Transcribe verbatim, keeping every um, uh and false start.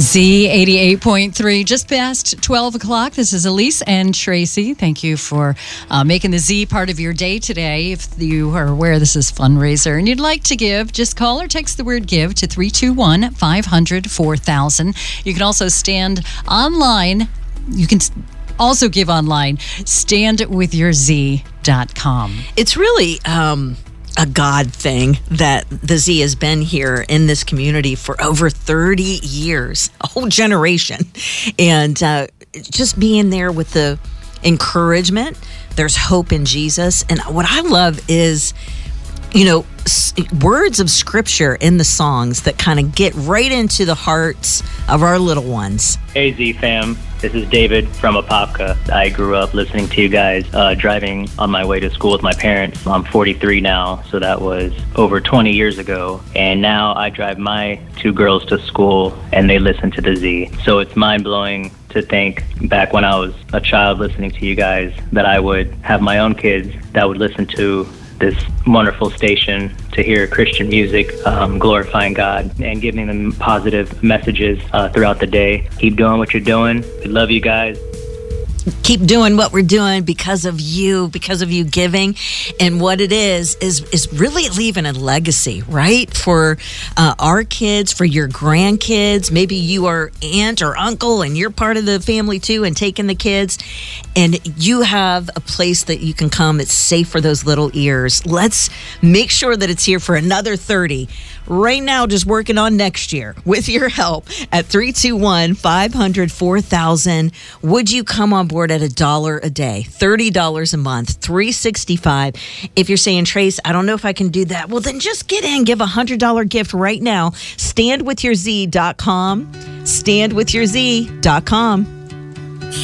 Z eighty-eight point three, just past twelve o'clock. This is Elise and Tracy. Thank you for uh, making the Z part of your day today. If you are aware this is fundraiser and you'd like to give, just call or text the word give to three two one, five hundred, four thousand. You can also stand online. You can also give online, stand with your z dot com. It's really um, a God thing that the Z has been here in this community for over thirty years, a whole generation. And uh, just being there with the encouragement, there's hope in Jesus. And what I love is, you know, s- words of scripture in the songs that kind of get right into the hearts of our little ones. Hey Z fam, this is David from Apopka. I grew up listening to you guys uh, driving on my way to school with my parents. I'm forty-three now, so that was over twenty years ago. And now I drive my two girls to school and they listen to the Z. So it's mind-blowing to think back when I was a child listening to you guys that I would have my own kids that would listen to this wonderful station to hear Christian music, um, glorifying God and giving them positive messages uh, throughout the day. Keep doing what you're doing. We love you guys. Keep doing what we're doing because of you, because of you giving. And what it is, is is really leaving a legacy, right? For uh, our kids, for your grandkids. Maybe you are aunt or uncle and you're part of the family too and taking the kids. And you have a place that you can come. It's safe for those little ears. Let's make sure that it's here for another thirty. Right now, just working on next year with your help at three two one, five hundred, four thousand. Would you come on board at a dollar a day, thirty dollars a month, three hundred sixty-five? If you're saying, Trace, I don't know if I can do that, well, then just get in, give a one hundred dollars gift right now. stand with your z dot com. stand with your z dot com.